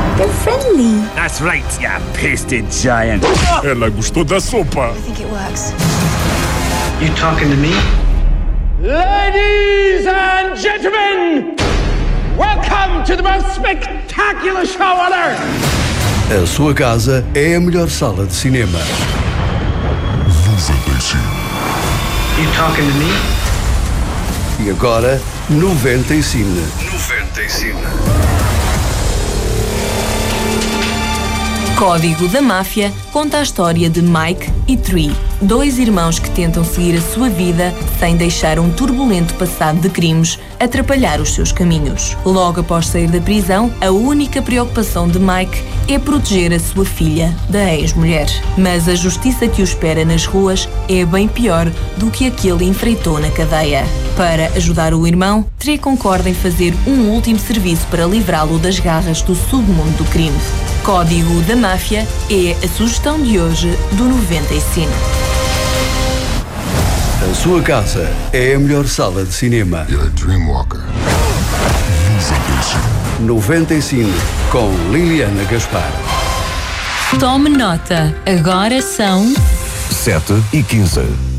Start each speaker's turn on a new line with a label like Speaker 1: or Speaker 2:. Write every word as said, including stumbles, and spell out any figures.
Speaker 1: They're friendly.
Speaker 2: That's right, you pasted giant.
Speaker 3: Ela gostou da sopa.
Speaker 1: I think it works.
Speaker 4: You talking to me?
Speaker 5: Ladies and gentlemen, welcome to the most spectacular show on earth.
Speaker 6: A sua casa é a melhor sala de cinema.
Speaker 3: noventa e cinco.
Speaker 4: You talking to me?
Speaker 6: E agora, noventa e cinco. noventa e cinco.
Speaker 7: Código da Máfia conta a história de Mike e Tree, dois irmãos que tentam seguir a sua vida sem deixar um turbulento passado de crimes atrapalhar os seus caminhos. Logo após sair da prisão, a única preocupação de Mike é proteger a sua filha da ex-mulher. Mas a justiça que o espera nas ruas é bem pior do que a que ele enfrentou na cadeia. Para ajudar o irmão, Tree concorda em fazer um último serviço para livrá-lo das garras do submundo do crime. Código da Máfia é a sugestão de hoje do noventa e cinco.
Speaker 6: A sua casa é a melhor sala de cinema.
Speaker 3: You're a dreamwalker. noventa e cinco.
Speaker 6: noventa e cinco, com Liliana Gaspar.
Speaker 8: Tome nota, agora são
Speaker 9: sete e quinze.